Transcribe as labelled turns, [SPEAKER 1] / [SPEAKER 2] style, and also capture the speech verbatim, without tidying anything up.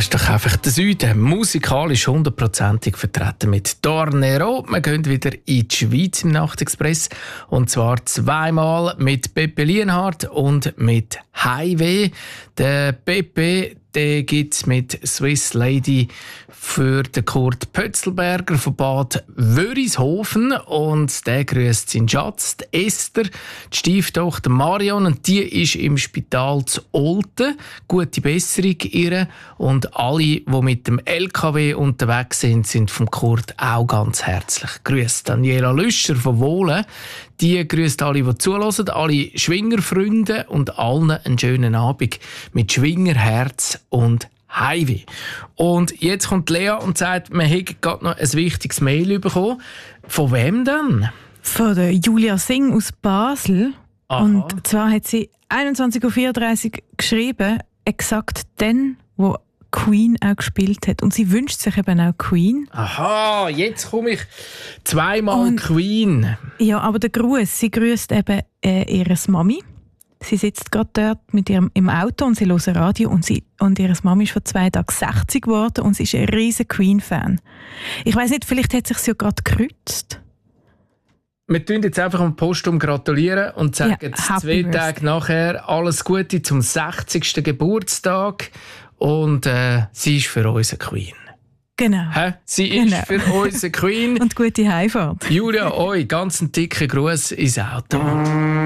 [SPEAKER 1] ist doch einfach der Süden. Musikalisch hundertprozentig vertreten mit Tornero. Wir gehen wieder in die Schweiz im Nachtexpress. Und zwar zweimal mit Pepe Lienhardt und mit Highway. Der Pepe, den gibt es mit Swiss Lady für den Kurt Pötzelberger von Bad Wörishofen. Und der grüßt seinen Schatz, die Esther, die Stieftochter Marion. Und die ist im Spital zu Olten. Gute Besserung ihr. Und alle, die mit dem L K W unterwegs sind, sind vom Kurt auch ganz herzlich grüßt. Daniela Lüscher von Wohlen, die grüßt alle, die zuhören, alle Schwingerfreunde und allen einen schönen Abend mit Schwingerherz und Highway. Und jetzt kommt Lea und sagt, wir hätten gerade noch ein wichtiges Mail bekommen. Von wem denn?
[SPEAKER 2] Von der Julia Singh aus Basel.
[SPEAKER 1] Aha.
[SPEAKER 2] Und zwar hat sie einundzwanzig Uhr vierunddreißig geschrieben, exakt dann, wo Queen auch gespielt hat. Und sie wünscht sich eben auch Queen.
[SPEAKER 1] Aha, jetzt komme ich. Zweimal
[SPEAKER 2] Und,
[SPEAKER 1] Queen.
[SPEAKER 2] Ja, aber der Gruß, sie grüßt eben äh, ihre Mami. Sie sitzt gerade dort mit ihrem im Auto und sie hört Radio und, sie, und ihre Mami ist vor zwei Tagen sechzig geworden und sie ist ein riesen Queen-Fan. Ich weiss nicht, vielleicht hat sich sie ja gerade gekreuzt.
[SPEAKER 1] Wir tun jetzt einfach am Postum gratulieren und sagen
[SPEAKER 2] Ja,
[SPEAKER 1] jetzt
[SPEAKER 2] Happy
[SPEAKER 1] zwei
[SPEAKER 2] Birthday.
[SPEAKER 1] Tage nachher alles Gute zum sechzigsten Geburtstag. Und äh, sie ist für uns eine Queen.
[SPEAKER 2] Genau.
[SPEAKER 1] Hä? Sie
[SPEAKER 2] Genau.
[SPEAKER 1] ist für uns eine Queen.
[SPEAKER 2] Und gute Heimfahrt.
[SPEAKER 1] Julia, euch ganz einen dicken Gruß ins Auto.